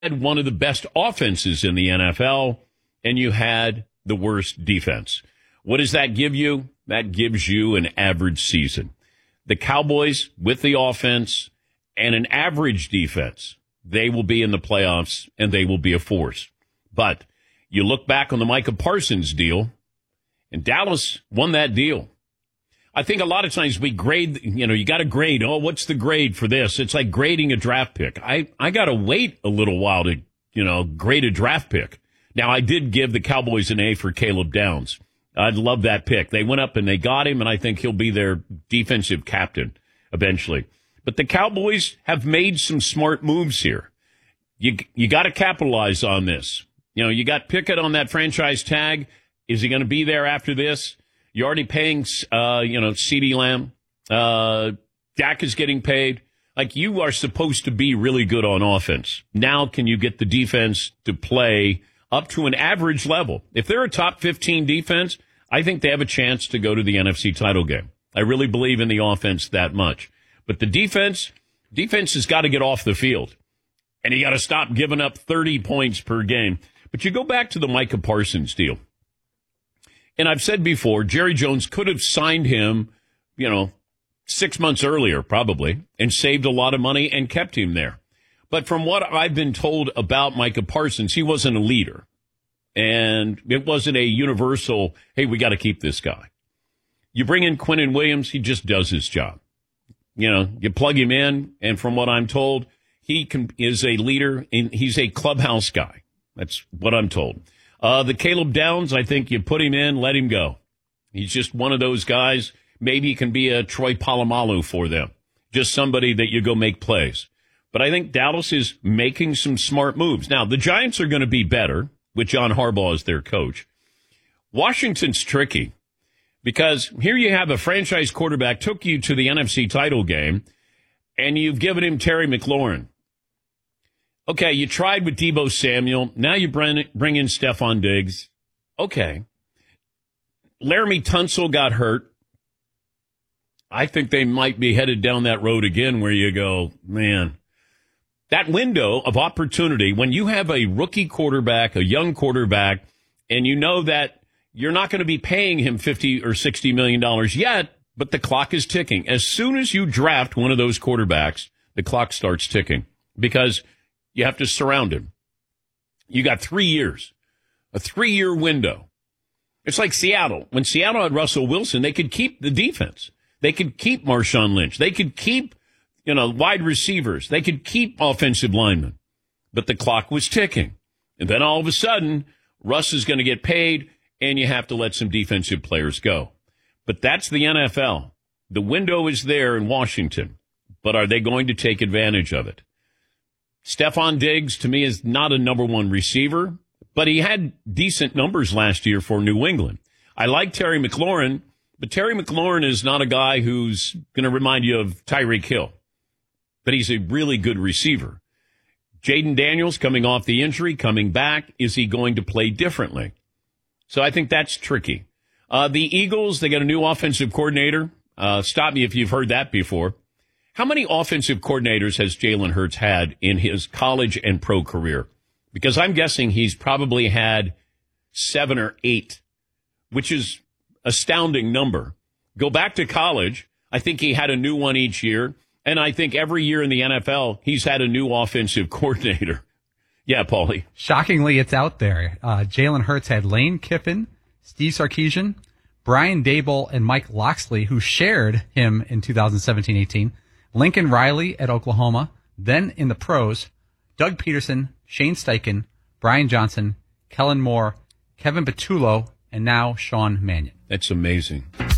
had one of the best offenses in the NFL, and you had the worst defense. What does that give you? That gives you an average season. The Cowboys, with the offense and an average defense, they will be in the playoffs, and they will be a force. But you look back on the Micah Parsons deal, and Dallas won that deal. I think a lot of times we grade, you got to grade. Oh, what's the grade for this? It's like grading a draft pick. I got to wait a little while to, grade a draft pick. Now, I did give the Cowboys an A for Caleb Downs. I'd love that pick. They went up and they got him, and I think he'll be their defensive captain eventually. But the Cowboys have made some smart moves here. You got to capitalize on this. You got Pickett on that franchise tag. Is he going to be there after this? You're already paying, CeeDee Lamb. Dak is getting paid. Like, you are supposed to be really good on offense. Now, can you get the defense to play up to an average level? If they're a top 15 defense, I think they have a chance to go to the NFC title game. I really believe in the offense that much. But the defense has got to get off the field. And you got to stop giving up 30 points per game. But you go back to the Micah Parsons deal. And I've said before, Jerry Jones could have signed him, 6 months earlier, probably, and saved a lot of money and kept him there. But from what I've been told about Micah Parsons, he wasn't a leader. And it wasn't a universal, hey, we got to keep this guy. You bring in Quinnen Williams, he just does his job. You plug him in, and from what I'm told, he is a leader, and he's a clubhouse guy. That's what I'm told. The Caleb Downs, I think you put him in, let him go. He's just one of those guys. Maybe he can be a Troy Polamalu for them. Just somebody that you go make plays. But I think Dallas is making some smart moves. Now, the Giants are going to be better with John Harbaugh as their coach. Washington's tricky because here you have a franchise quarterback took you to the NFC title game, and you've given him Terry McLaurin. Okay, you tried with Deebo Samuel. Now you bring in Stephon Diggs. Okay. Laramie Tunsil got hurt. I think they might be headed down that road again where you go, man, that window of opportunity when you have a rookie quarterback, a young quarterback, and you know that you're not going to be paying him $50 or $60 million yet, but the clock is ticking. As soon as you draft one of those quarterbacks, the clock starts ticking because you have to surround him. You got 3 years, a 3-year window. It's like Seattle. When Seattle had Russell Wilson, they could keep the defense. They could keep Marshawn Lynch. They could keep, wide receivers. They could keep offensive linemen. But the clock was ticking. And then all of a sudden, Russ is going to get paid, and you have to let some defensive players go. But that's the NFL. The window is there in Washington. But are they going to take advantage of it? Stephon Diggs, to me, is not a number one receiver, but he had decent numbers last year for New England. I like Terry McLaurin, but Terry McLaurin is not a guy who's going to remind you of Tyreek Hill, but he's a really good receiver. Jaden Daniels coming off the injury, coming back, is he going to play differently? So I think that's tricky. The Eagles, they got a new offensive coordinator. Stop me if you've heard that before. How many offensive coordinators has Jalen Hurts had in his college and pro career? Because I'm guessing he's probably had 7 or 8, which is astounding number. Go back to college. I think he had a new one each year. And I think every year in the NFL, he's had a new offensive coordinator. Yeah, Paulie. Shockingly, it's out there. Jalen Hurts had Lane Kiffin, Steve Sarkisian, Brian Dable, and Mike Locksley, who shared him in 2017-18. Lincoln Riley at Oklahoma. Then in the pros, Doug Peterson, Shane Steichen, Brian Johnson, Kellen Moore, Kevin Patullo, and now Sean Mannion. That's amazing.